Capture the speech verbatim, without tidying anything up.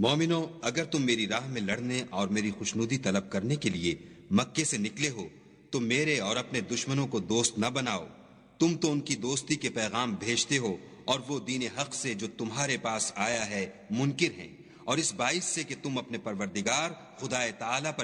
मोमिनो, अगर तुम मेरी राह में लड़ने और मेरी खुशनुदी तलब करने के लिए मक्के से निकले हो तो मेरे और अपने दुश्मनों को दोस्त न बनाओ। तुम तो उनकी दोस्ती के पैगाम भेजते हो और वो दीन हक से जो तुम्हारे पास आया है मुनकिर हैं, और इस बाइस से कि तुम अपने परवरदिगार खुदाए ताला पर